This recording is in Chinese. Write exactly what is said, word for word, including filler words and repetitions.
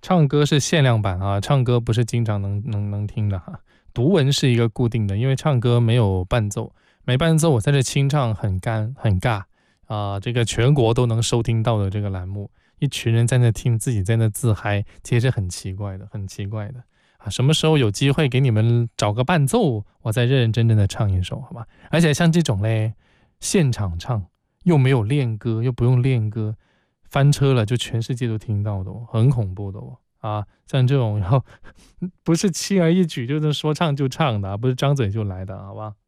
唱歌是限量版啊，唱歌不是经常能能能听的哈。读文是一个固定的，因为唱歌没有伴奏，没伴奏我在这清唱很干很尬啊、这个全国都能收听到的这个栏目，一群人在那听，自己在那自嗨，其实很奇怪的，很奇怪的啊。什么时候有机会给你们找个伴奏，我再认认真真的唱一首，好吧？而且像这种嘞，现场唱又没有练歌，又不用练歌，翻车了就全世界都听到的哦，很恐怖的哦。啊，像这种然后不是轻而易举就能说唱就唱的、啊，不是张嘴就来的，好吧？